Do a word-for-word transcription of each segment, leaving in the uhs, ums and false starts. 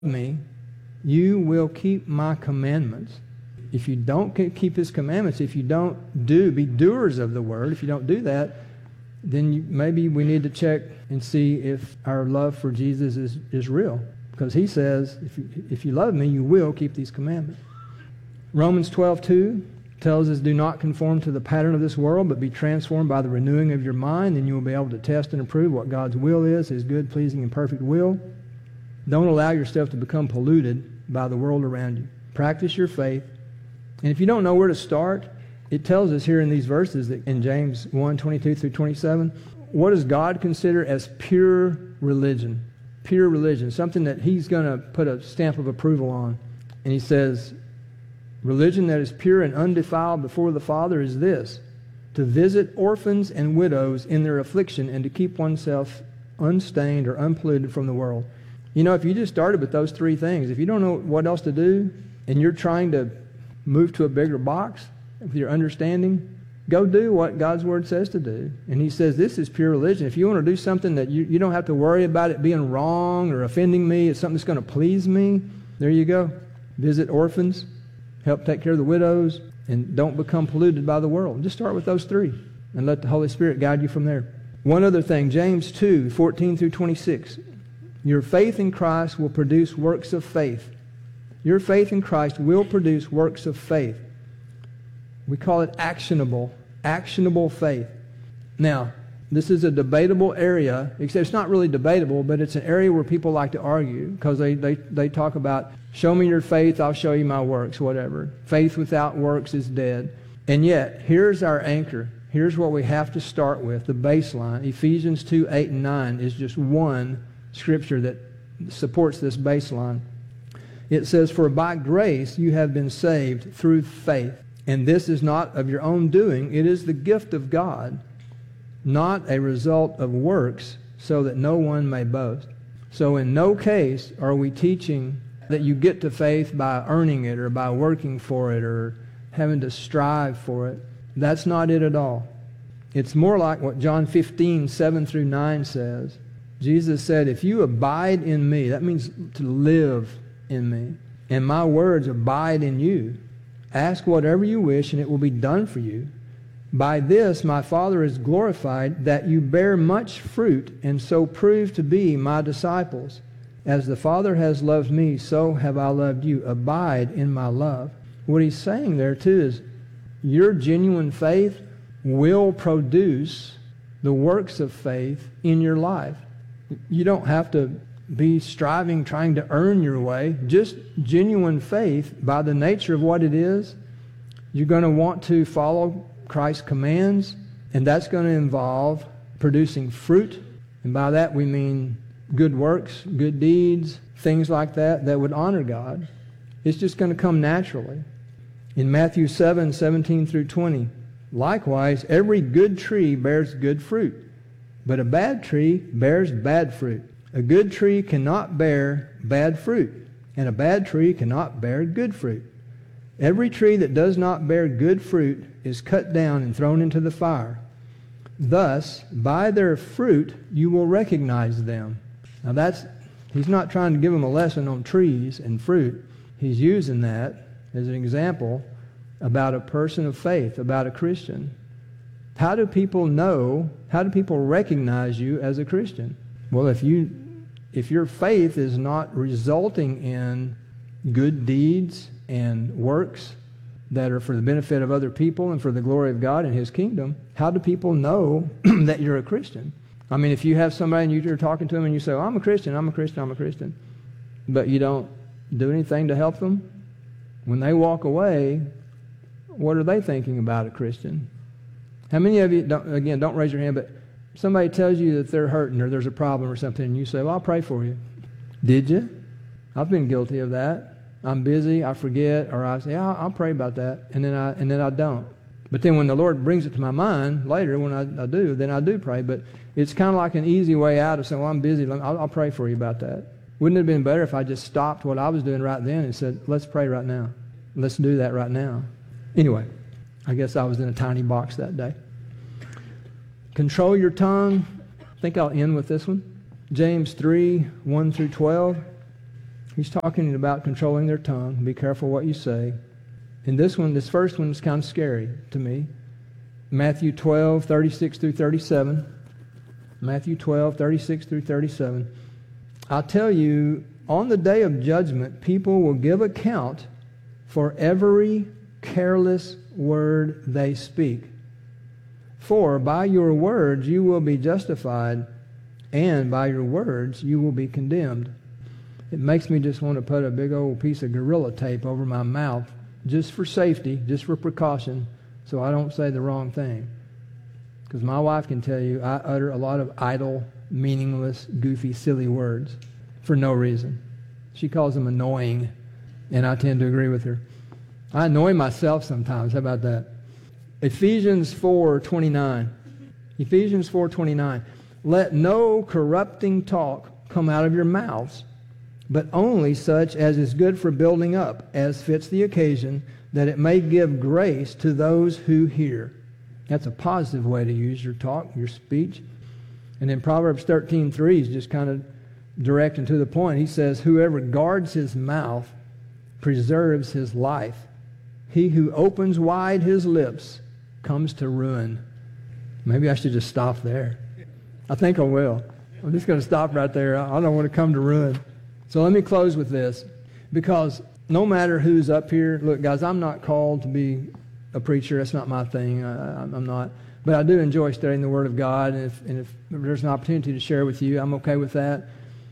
me, you will keep my commandments. If you don't keep his commandments, if you don't do, be doers of the word, if you don't do that, then you, maybe we need to check and see if our love for Jesus is, is real. Because he says, if you, if you love me, you will keep these commandments. Romans twelve two tells us, do not conform to the pattern of this world, but be transformed by the renewing of your mind, and you will be able to test and approve what God's will is, his good, pleasing, and perfect will. Don't allow yourself to become polluted by the world around you. Practice your faith. And if you don't know where to start, it tells us here in these verses, that in James one twenty-two through twenty-seven, what does God consider as pure religion? Pure religion, something that he's going to put a stamp of approval on. And he says, religion that is pure and undefiled before the Father is this, to visit orphans and widows in their affliction and to keep oneself unstained or unpolluted from the world. You know, if you just started with those three things, if you don't know what else to do, and you're trying to move to a bigger box with your understanding, go do what God's Word says to do. And he says this is pure religion. If you want to do something that you, you don't have to worry about it being wrong or offending me, it's something that's going to please me, there you go. Visit orphans, help take care of the widows, and don't become polluted by the world. Just start with those three and let the Holy Spirit guide you from there. One other thing, James two fourteen through twenty-six. Your faith in Christ will produce works of faith. Your faith in Christ will produce works of faith. We call it actionable, actionable faith. Now, this is a debatable area, except it's not really debatable, but it's an area where people like to argue because they, they, they talk about, show me your faith, I'll show you my works, whatever. Faith without works is dead. And yet, here's our anchor. Here's what we have to start with, the baseline. Ephesians two, eight, and nine is just one scripture that supports this baseline. It says, for by grace you have been saved through faith. And this is not of your own doing. It is the gift of God, not a result of works, so that no one may boast. So in no case are we teaching that you get to faith by earning it or by working for it or having to strive for it. That's not it at all. It's more like what John fifteen, seven through nine says. Jesus said, if you abide in me, that means to live in me, and my words abide in you, ask whatever you wish, and it will be done for you. By this my Father is glorified, that you bear much fruit, and so prove to be my disciples. As the Father has loved me, so have I loved you. Abide in my love. What he's saying there, too, is your genuine faith will produce the works of faith in your life. You don't have to be striving, trying to earn your way. Just genuine faith, by the nature of what it is, you're going to want to follow Christ's commands, and that's going to involve producing fruit. And by that we mean good works, good deeds, things like that, that would honor God. It's just going to come naturally. In Matthew seven, seventeen through twenty, likewise, every good tree bears good fruit, but a bad tree bears bad fruit. A good tree cannot bear bad fruit, and a bad tree cannot bear good fruit. Every tree that does not bear good fruit is cut down and thrown into the fire. Thus, by their fruit you will recognize them. Now that's, he's not trying to give them a lesson on trees and fruit. He's using that as an example about a person of faith, about a Christian. How do people know, how do people recognize you as a Christian? Well, if you, if your faith is not resulting in good deeds and works that are for the benefit of other people and for the glory of God and his kingdom, how do people know that you're a Christian? I mean, if you have somebody and you're talking to them and you say, oh, I'm a Christian, I'm a Christian, I'm a Christian, but you don't do anything to help them, when they walk away, what are they thinking about a Christian? How many of you, don't, again, don't raise your hand, but somebody tells you that they're hurting or there's a problem or something, and you say, well, I'll pray for you. Did you? I've been guilty of that. I'm busy, I forget, or I say, yeah, I'll, I'll pray about that, and then I and then I don't. But then when the Lord brings it to my mind later, when I, I do, then I do pray. But it's kind of like an easy way out of saying, well, I'm busy, I'll, I'll pray for you about that. Wouldn't it have been better if I just stopped what I was doing right then and said, let's pray right now. Let's do that right now. Anyway, I guess I was in a tiny box that day. Control your tongue. I think I'll end with this one. James three, one through twelve. He's talking about controlling their tongue. Be careful what you say. And this one, this first one is kind of scary to me. Matthew twelve, thirty-six through thirty-seven. Matthew twelve, thirty-six through thirty-seven. I'll tell you, on the day of judgment, people will give account for every careless word they speak. For by your words you will be justified, and by your words you will be condemned. It makes me just want to put a big old piece of Gorilla Tape over my mouth, just for safety, just for precaution, so I don't say the wrong thing. Because my wife can tell you I utter a lot of idle, meaningless, goofy, silly words for no reason. She calls them annoying, and I tend to agree with her. I annoy myself sometimes. How about that? Ephesians four twenty-nine. Ephesians four twenty-nine. Let no corrupting talk come out of your mouths, but only such as is good for building up, as fits the occasion, that it may give grace to those who hear. That's a positive way to use your talk, your speech. And then Proverbs thirteen three is just kind of direct and to the point. He says, whoever guards his mouth preserves his life. He who opens wide his lips comes to ruin. Maybe I should just stop there. I think I will. I'm just going to stop right there. I don't want to come to ruin. So let me close with this. Because no matter who's up here, look, guys, I'm not called to be a preacher. That's not my thing. I, I'm not. But I do enjoy studying the Word of God. And if, and if there's an opportunity to share with you, I'm okay with that.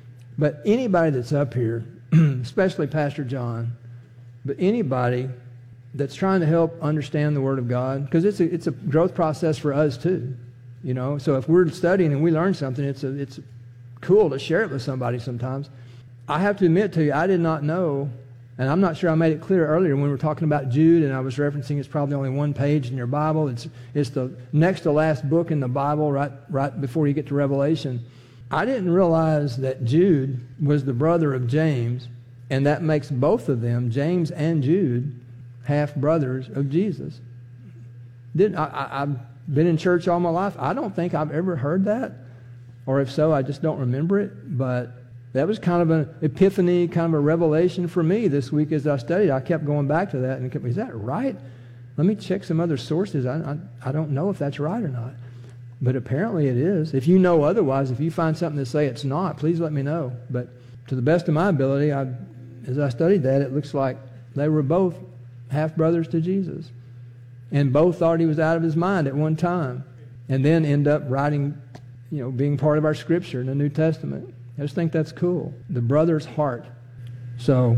But anybody that's up here, especially Pastor John, but anybody that's trying to help understand the Word of God, because it's a, it's a growth process for us too, you know. So if we're studying and we learn something, it's a, it's cool to share it with somebody sometimes. I have to admit to you, I did not know, and I'm not sure I made it clear earlier when we were talking about Jude, and I was referencing it's probably only one page in your Bible. It's it's the next to last book in the Bible, right right before you get to Revelation. I didn't realize that Jude was the brother of James, and that makes both of them, James and Jude, half-brothers of Jesus. Didn't I, I, I've been in church all my life. I don't think I've ever heard that, or if so, I just don't remember it. But that was kind of an epiphany, kind of a revelation for me this week as I studied. I kept going back to that, and kept, is that right? Let me check some other sources. I, I, I don't know if that's right or not. But apparently it is. If you know otherwise, if you find something to say it's not, please let me know. But to the best of my ability, I, as I studied that, it looks like they were both half-brothers to Jesus. And both thought he was out of his mind at one time. And then end up writing, you know, being part of our Scripture in the New Testament. I just think that's cool. The brother's heart. So,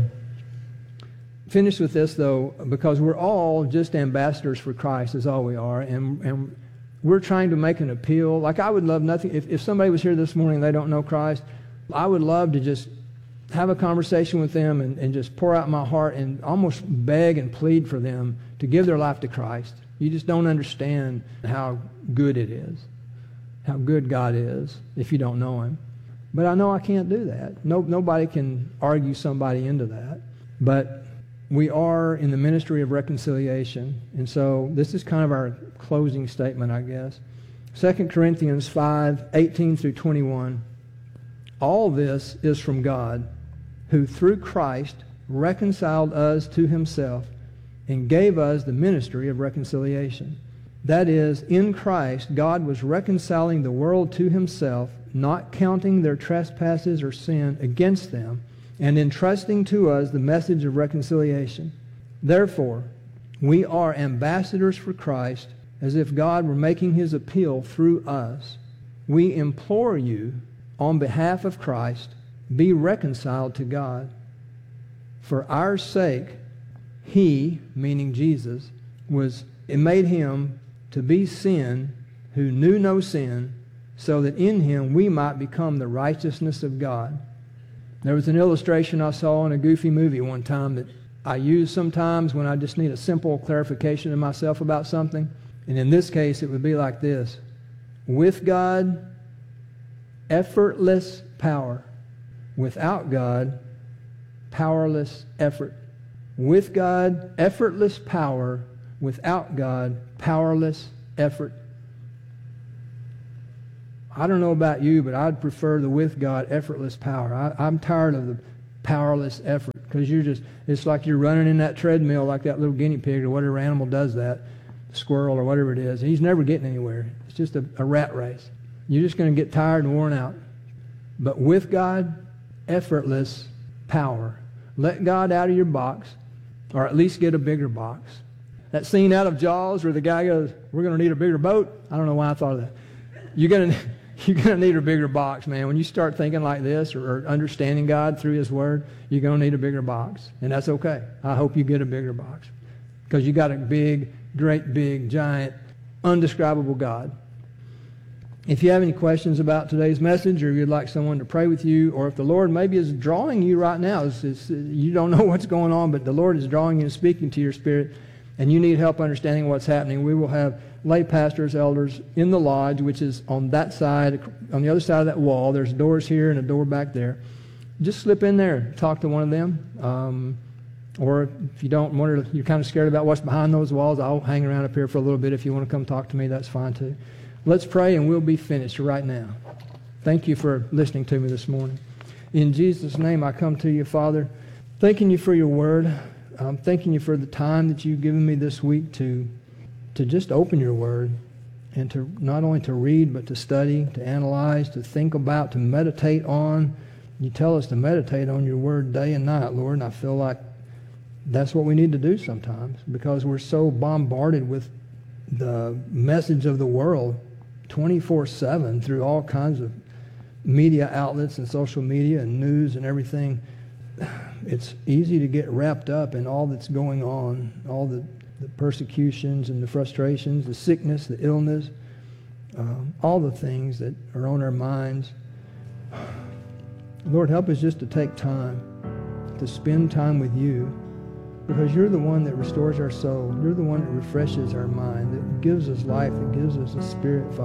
finish with this, though, because we're all just ambassadors for Christ, is all we are. And, and we're trying to make an appeal. Like, I would love nothing. If, if somebody was here this morning and they don't know Christ, I would love to just have a conversation with them and, and just pour out my heart and almost beg and plead for them to give their life to Christ. You just don't understand how good it is, how good God is if you don't know Him. But I know I can't do that. No, nobody can argue somebody into that. But we are in the ministry of reconciliation. And so this is kind of our closing statement, I guess. Second Corinthians five, eighteen through twenty-one. All this is from God, who through Christ reconciled us to Himself and gave us the ministry of reconciliation. That is, in Christ, God was reconciling the world to Himself, not counting their trespasses or sin against them, and entrusting to us the message of reconciliation. Therefore, we are ambassadors for Christ, as if God were making His appeal through us. We implore you, on behalf of Christ, be reconciled to God. For our sake, He, meaning Jesus, was, it made Him to be sin who knew no sin, so that in Him we might become the righteousness of God. There was an illustration I saw in a goofy movie one time that I use sometimes when I just need a simple clarification to myself about something. And in this case, it would be like this. With God, effortless power. Without God, powerless effort. With God, effortless power. Without God, powerless effort. I don't know about you, but I'd prefer the with God effortless power. I, I'm tired of the powerless effort, because you're just, it's like you're running in that treadmill like that little guinea pig or whatever animal does that, squirrel or whatever it is. He's never getting anywhere. It's just a, a rat race. You're just going to get tired and worn out. But with God, effortless power. Let God out of your box, or at least get a bigger box. That scene out of Jaws where the guy goes, we're going to need a bigger boat. I don't know why I thought of that. You're going to you're going to need a bigger box, man. When you start thinking like this or, or understanding God through His Word, you're going to need a bigger box. And that's okay. I hope you get a bigger box. Because you got a big, great, big, giant, undescribable God. If you have any questions about today's message, or you'd like someone to pray with you, or if the Lord maybe is drawing you right now, it's, it's, you don't know what's going on, but the Lord is drawing you and speaking to your spirit, and you need help understanding what's happening, we will have lay pastors, elders in the lodge, which is on that side, on the other side of that wall. There's doors here and a door back there. Just slip in there, talk to one of them. Um, or if you don't want to, you're kind of scared about what's behind those walls, I'll hang around up here for a little bit. If you want to come talk to me, that's fine too. Let's pray and we'll be finished right now. Thank you for listening to me this morning. In Jesus' name, I come to you, Father, thanking you for your word. I'm thanking you for the time that you've given me this week to to just open your word and to not only to read, but to study, to analyze, to think about, to meditate on. You tell us to meditate on your word day and night, Lord, and I feel like that's what we need to do sometimes, because we're so bombarded with the message of the world twenty-four seven through all kinds of media outlets and social media and news and everything. It's easy to get wrapped up in all that's going on, all the, the persecutions and the frustrations, the sickness, the illness, um, all the things that are on our minds. Lord, help us just to take time to spend time with you, because you're the one that restores our soul. You're the one that refreshes our mind, that gives us life, that gives us a spirit, Father.